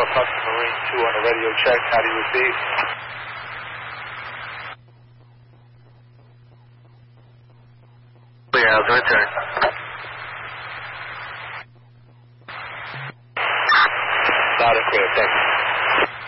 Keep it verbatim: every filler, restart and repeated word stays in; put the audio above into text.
Foxtrot Marine two on the radio check. How do you receive? Clear, how's the return? Loud and clear, thanks.